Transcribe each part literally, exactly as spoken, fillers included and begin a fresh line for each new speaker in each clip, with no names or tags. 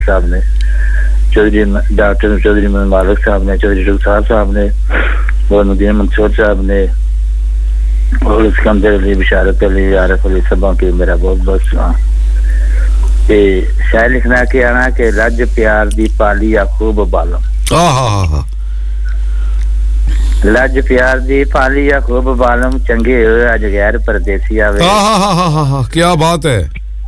साहब ने, चौधरी डॉक्टर चौधरी मालिक साहब ने, चौधरी रुखसार साहब ने और मुदीन मंसूर साहब ने और सिकंदर अली, बिशारत अली, आरिफ अली सबा के मेरा बहुत बहुत सलाम। ते शायर लिखना के आना के रज प्यार दी पाली या खूब बालम।
हा हा हा
लज प्यार दी पाली या खूब बालम, चंगे होए अज गैर परदेसी आवे।
हा हा हा हा हा क्या बात है।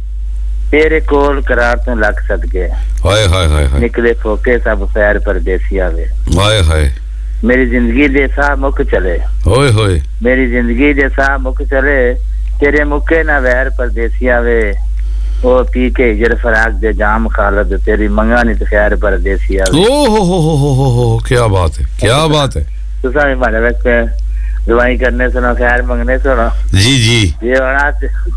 तेरे कोल करार तो लग सदके,
हाय हाय हाय हाय
निकले फोके सब पैर परदेसी आवे।
हाय हाय
मेरी जिंदगी दे सा मुक चले,
होए होए
मेरी जिंदगी दे सा मुक चले, तेरे मुके ना वैर परदेसी आवे। ओ पी के हिजर फराक दे जाम खालद, तेरी मंगा नहीं तो खैर परदेसी आवे।
ओ हो हो हो हो हो क्या बात है, क्या बात है।
तुसा भी मारे वैसे दुआई करने सुनो, खैर मंगने सुनो।
जी जी
ये होना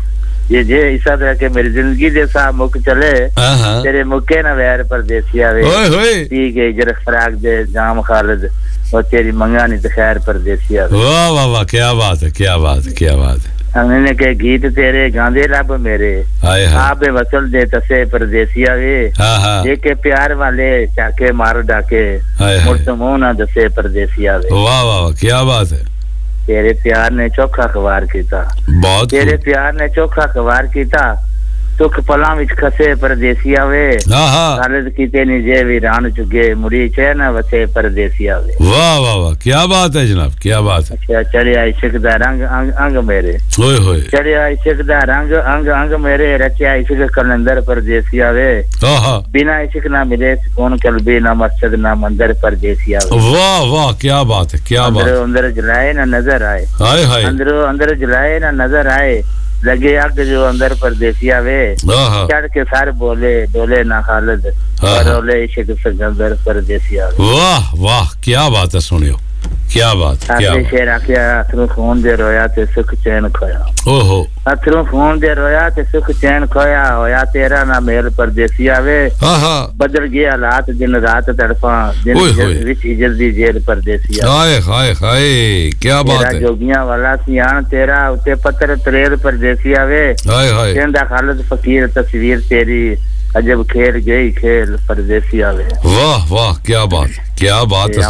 ये जे इसा तरह के मेरी जिंदगी दे सा मुक चले, तेरे मुके ना वैर परदेसी आवे।
ओए होए
पी के हिजर फराक दे जाम खालद, और तेरी मंगा नहीं तो खैर परदेसी आवे।
वाह वाह वाह क्या बात है, क्या बात है, क्या बात है।
हमने के गीत तेरे गांदे रब मेरे, आपे वसल दे तसे परदेसी आवे। देखे प्यार वाले चाके मार डाके, मुर्त मुंह ना दसे परदेसी आवे।
वाह वाह क्या बात है।
तेरे प्यार ने चोखा खवार कीता,
बहुत
तेरे प्यार ने चोखा खवार कीता, सुख पलां विच खसे परदेसी आवे। खालिद कीते नी जे वीरान चुगे, मुड़ी चैन वसे परदेसी आवे।
वाह वाह वाह क्या बात है जनाब, क्या बात है।
अच्छा चढ़िया इश्क दा रंग अंग अंग मेरे,
होए होए
चढ़िया इश्क दा रंग अंग अंग मेरे, रचिया इश्क कलंदर परदेसी आवे। बिना इश्क ना मिले सुकून कल्बी, ना मस्जिद ना मंदिर परदेसी आवे।
वाह वाह क्या बात है, क्या बात।
अंदर अंदर जलाए ना नजर आए,
हाय हाय
अंदर अंदर जलाए ना नजर आए, लगे आग जो अंदर परदेसी आवे। चढ़ के सर बोले डोले ना खालिद, रोले इश्क सिकंदर परदेसी आवे।
वाह वाह क्या बात है, सुनियो क्या बात, क्या बात।
शेर आखिया अथरू खून दे रोया ते सुख चैन खोया।
ओहो
अथरू खून दे रोया ते सुख चैन खोया, होया तेरा ना मेल परदेसी आवे। बदल गए हालात दिन रात तड़फा, दिन विच हिजर दी जेल परदेसी आवे।
हाय हाय हाय क्या बात है।
जोगियां वाला सियान तेरा, उते पत्थर तरेल परदेसी आवे।
हाय हाय
कहंदा खालिद फकीर तस्वीर तेरी, अजब खेल गई खेल परदेसी आवे।
वाह वाह क्या बात, क्या बात है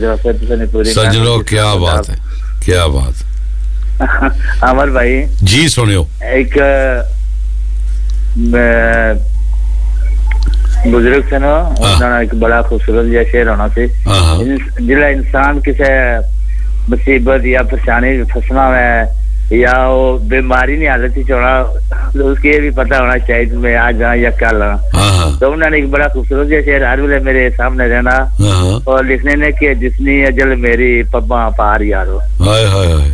सजनों, सजनों क्या बात है, क्या बात।
अमर भाई
जी सुनियो,
एक बुजुर्ग से ना उन्होंने एक बड़ा खूबसूरत जैसा शेर होना सी, जिला इंसान किसी मुसीबत या परेशानी फंसना है या वो बीमारी नहीं हालत ही चोना, तो उसके ये भी पता होना चाहिए मैं आज हाँ या कल हाँ। तो उन्होंने एक बड़ा खूबसूरत जैसा शेर हर वेले मेरे सामने रहना और लिखने ने कि जिसनी अजल मेरी पब्बा पार यारो।
हाय हाय हाय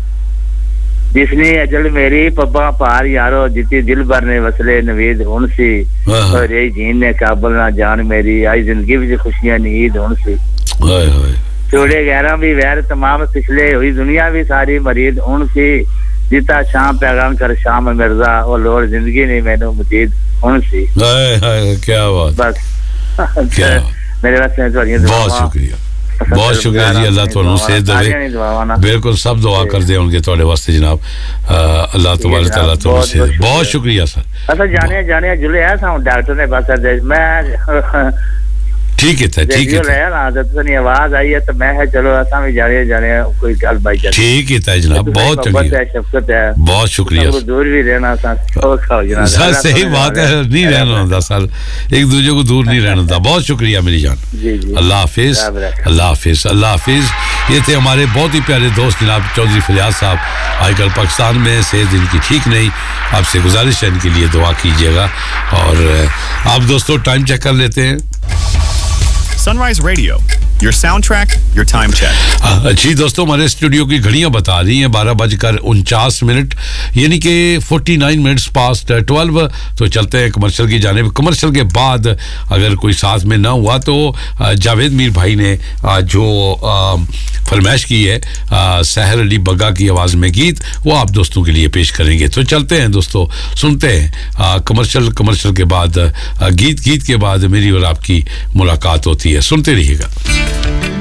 जिसनी अजल मेरी पब्बा पार यारो, जितनी दिल भर ने वसले नवीद हुन सी, और यही जीन ने काबल ना जान मेरी, आई जिंदगी में खुशियां नींद हुन सी।
हाय हाय
चोड़े गहरा भी वैर तमाम पिछले, हुई दुनिया भी सारी मरीद हुन सी, जीता शाम पैगाम कर शाम मिर्जा, और लोड़ जिंदगी नहीं मैनू मजीद हुन सी।
हाय हाय क्या बात,
बस
क्या
मेरे वास्ते
बहुत शुक्रिया, बहुत शुक्रिया जी। अल्लाह तुहानू सेहत देवे, बिल्कुल सब दुआ करदे होंगे तुहाडे वास्ते जनाब। अल्लाह तबारक तआला तुहानू सेहत। बहुत शुक्रिया सर।
अच्छा जाने जाने जुले है साउंड डॉक्टर ने बस मैं
ठीक है था, ठीक है
था। आवाज आई है तो मैं है चलो ऐसा भी जाने जाने कोई गल बाई जाती।
ठीक है था जनाब, बहुत
है शफकत है,
बहुत शुक्रिया।
दूर भी रहना
सर, सही बात है, नहीं रहना होता सर, एक दूसरे को दूर नहीं रहना होता। बहुत शुक्रिया मेरी जान, अल्लाह हाफिज, अल्लाह हाफिज, अल्लाह हाफिज। ये थे हमारे बहुत ही प्यारे दोस्त जनाब चौधरी फरियाद साहब। आजकल पाकिस्तान में सेहत इनकी ठीक नहीं, आपसे गुजारिश है इनके लिए दुआ कीजिएगा। और आप दोस्तों टाइम चेक कर लेते हैं।
Sunrise Radio, your soundtrack, your time check.
जी दोस्तों, हमारे स्टूडियो की घड़ियां बता रही हैं बारह बजकर उनचास मिनट, यानी कि उनचास मिनट्स पास्ट ट्वेल्व। तो चलते हैं कमर्शियल की जानिब। कमर्शियल के बाद अगर कोई साथ में ना हुआ तो जावेद मीर भाई ने जो फरमाइश की है सहर अली बग्गा की आवाज़ में गीत, वो आप दोस्तों के लिए पेश करेंगे। तो चलते हैं दोस्तों, सुनते हैं कमर्शियल। कमर्शियल के बाद गीत, गीत के बाद मेरी और आपकी मुलाकात होती है। सुनते रहिएगा।